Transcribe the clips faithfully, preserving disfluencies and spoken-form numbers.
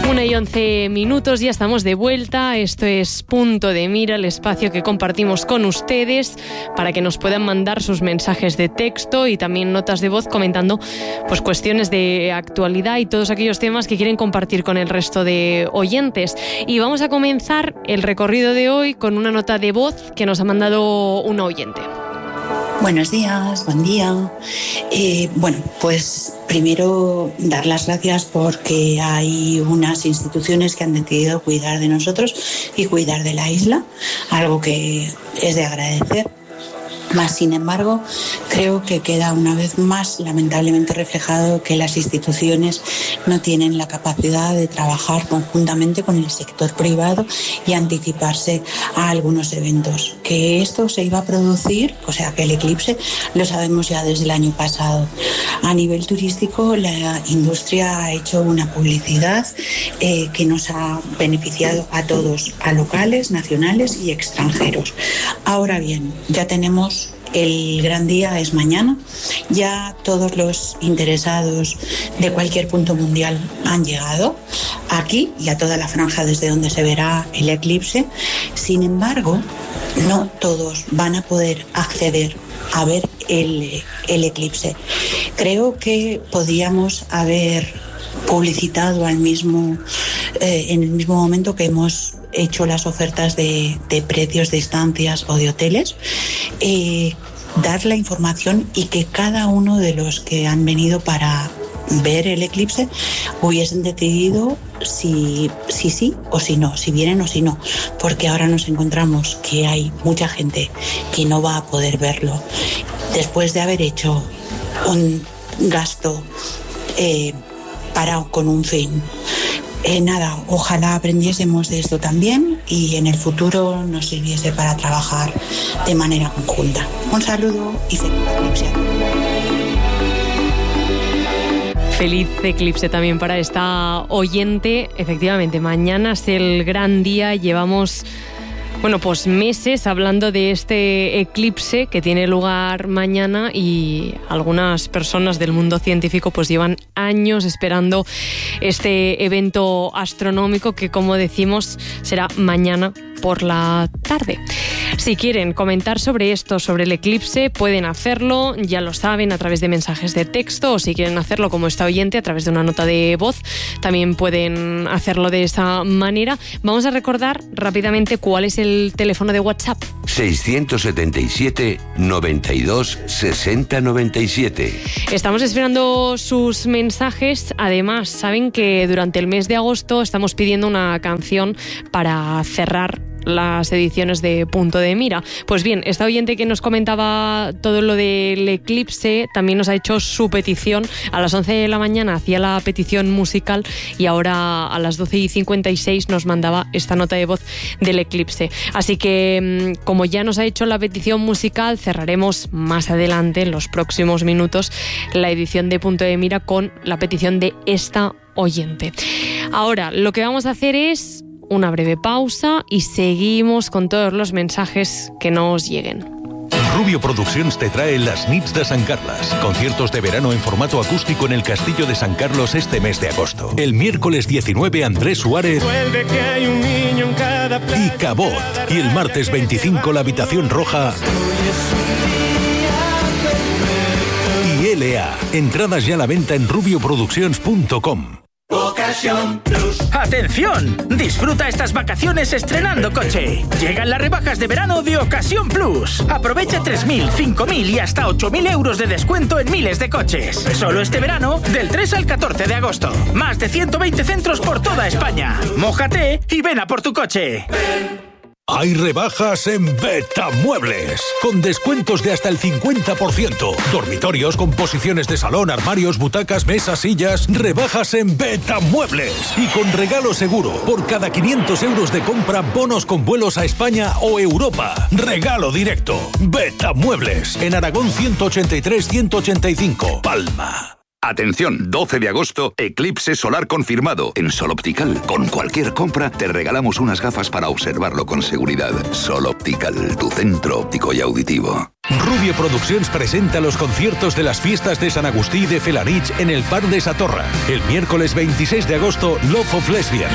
Una y once minutos, ya estamos de vuelta. Esto es Punto de Mira, el espacio que compartimos con ustedes para que nos puedan mandar sus mensajes de texto y también notas de voz comentando pues cuestiones de actualidad y todos aquellos temas que quieren compartir con el resto de oyentes. Y vamos a comenzar el recorrido de hoy con una nota de voz que nos ha mandado un oyente. Buenos días, buen día. Eh, bueno, pues primero dar las gracias porque hay unas instituciones que han decidido cuidar de nosotros y cuidar de la isla, algo que es de agradecer. Más sin embargo, creo que queda una vez más lamentablemente reflejado que las instituciones no tienen la capacidad de trabajar conjuntamente con el sector privado y anticiparse a algunos eventos. Que esto se iba a producir, o sea que el eclipse, lo sabemos ya desde el año pasado. A nivel turístico, la industria ha hecho una publicidad eh, que nos ha beneficiado a todos, a locales, nacionales y extranjeros. Ahora bien, ya tenemos el gran día, es mañana. Ya todos los interesados de cualquier punto mundial han llegado aquí y a toda la franja desde donde se verá el eclipse. Sin embargo, no todos van a poder acceder a ver el, el eclipse. Creo que podíamos haber publicitado al mismo, eh, en el mismo momento que hemos hecho las ofertas de, de precios de estancias o de hoteles, eh, dar la información y que cada uno de los que han venido para ver el eclipse hubiesen decidido si, si sí o si no, si vienen o si no, porque ahora nos encontramos que hay mucha gente que no va a poder verlo después de haber hecho un gasto eh, para con un fin. Eh, nada, ojalá aprendiésemos de esto también y en el futuro nos sirviese para trabajar de manera conjunta. Un saludo y feliz eclipse. Feliz eclipse también para esta oyente. Efectivamente, mañana es el gran día. Llevamos, bueno, pues meses hablando de este eclipse que tiene lugar mañana y algunas personas del mundo científico pues llevan años esperando este evento astronómico que, como decimos, será mañana por la tarde. Si quieren comentar sobre esto, sobre el eclipse, pueden hacerlo, ya lo saben, a través de mensajes de texto, o si quieren hacerlo como esta oyente, a través de una nota de voz, también pueden hacerlo de esa manera. Vamos a recordar rápidamente cuál es el teléfono de WhatsApp. seiscientos setenta y siete, noventa y dos, sesenta, noventa y siete. Estamos esperando sus mensajes. Además, saben que durante el mes de agosto estamos pidiendo una canción para cerrar las ediciones de Punto de Mira. Pues bien, esta oyente que nos comentaba todo lo del eclipse también nos ha hecho su petición. A las once de la mañana hacía la petición musical y ahora a las doce y cincuenta y seis nos mandaba esta nota de voz del eclipse. Así que, como ya nos ha hecho la petición musical, cerraremos más adelante, en los próximos minutos, la edición de Punto de Mira con la petición de esta oyente. Ahora, lo que vamos a hacer es una breve pausa y seguimos con todos los mensajes que nos lleguen. Rubio Produccions te trae las Nits de Sant Carles, conciertos de verano en formato acústico en el Castillo de San Carlos este mes de agosto. El miércoles diecinueve, Andrés Suárez que hay un niño en cada y Cabot. Y el martes veinticinco, La Habitación Roja y L A. Entradas ya a la venta en rubio produccions punto com. Ocasión Plus. ¡Atención! Disfruta estas vacaciones estrenando coche. Llegan las rebajas de verano de Ocasión Plus. Aprovecha tres mil, cinco mil y hasta ocho mil euros de descuento en miles de coches. Solo este verano, del tres al catorce de agosto. Más de ciento veinte centros por toda España. Mójate y ven a por tu coche. Ven. Hay rebajas en Betamuebles, con descuentos de hasta el cincuenta por ciento. Dormitorios, composiciones de salón, armarios, butacas, mesas, sillas. Rebajas en Betamuebles. Y con regalo seguro. Por cada quinientos euros de compra, bonos con vuelos a España o Europa. Regalo directo. Betamuebles. En Aragón ciento ochenta y tres, ciento ochenta y cinco. Palma. Atención, doce de agosto, eclipse solar confirmado en Sol Optical. Con cualquier compra te regalamos unas gafas para observarlo con seguridad. Sol Optical, tu centro óptico y auditivo. Rubio Produccions presenta los conciertos de las fiestas de San Agustí de Felanich en el Parc de Satorra. El miércoles veintiséis de agosto, Love of Lesbian.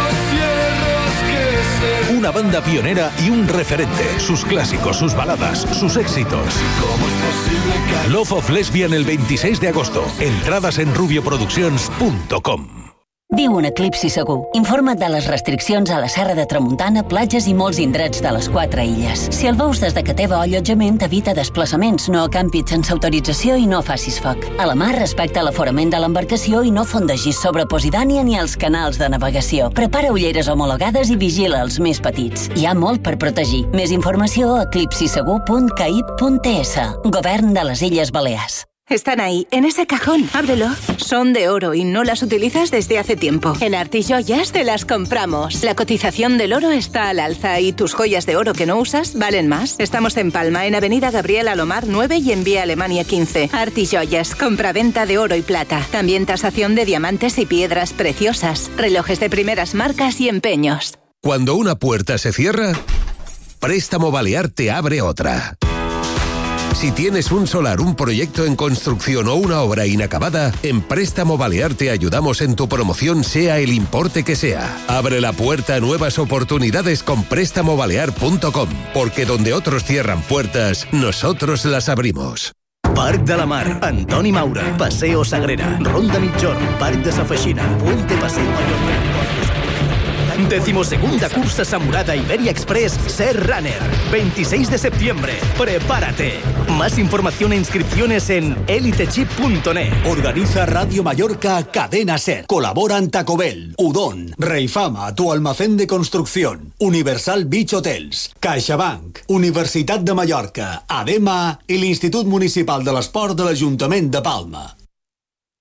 Una banda pionera y un referente. Sus clásicos, sus baladas, sus éxitos. Love of Lesbian el veintiséis de agosto. Entradas en rubio produccions punto com. Viu un eclipsi segur. Informa't de les restriccions a la Serra de Tramuntana, platges i molts indrets de les quatre illes. Si el veus des de que teva allotjament, evita desplaçaments, no acampis sense autorització i no facis foc. A la mar, respecta l'aforament de l'embarcació i no fondegis sobre Posidònia ni els canals de navegació. Prepara ulleres homologades i vigila els més petits. Hi ha molt per protegir. Més informació a eclipsisegur punt caib punt es. Govern de les Illes Balears. Están ahí, en ese cajón. Ábrelo. Son de oro y no las utilizas desde hace tiempo. En Artijoyas te las compramos. La cotización del oro está al alza y tus joyas de oro que no usas valen más. Estamos en Palma, en Avenida Gabriel Alomar nueve y en Vía Alemania quince. Artijoyas, compra-venta de oro y plata. También tasación de diamantes y piedras preciosas. Relojes de primeras marcas y empeños. Cuando una puerta se cierra, Préstamo Balear te abre otra. Si tienes un solar, un proyecto en construcción o una obra inacabada, en Préstamo Balear te ayudamos en tu promoción, sea el importe que sea. Abre la puerta a nuevas oportunidades con préstamo balear punto com, porque donde otros cierran puertas, nosotros las abrimos. Parc de la Mar, Antoni Maura, Paseo Sagrera, Ronda Mitjorn, Parc de Sa Feixina, Puente Paseo Mallorca. Decimosegunda cursa Samurada Iberia Express Ser Runner. veintiséis de septiembre. Prepárate. Más información e inscripciones en elitechip punto net. Organiza Radio Mallorca Cadena Ser. Colaboran Taco Bell, Udon, Reifama, tu almacén de construcción, Universal Beach Hotels, CaixaBank, Universitat de Mallorca, ADEMA i l'Institut Municipal de l'Esport de l'Ajuntament de Palma.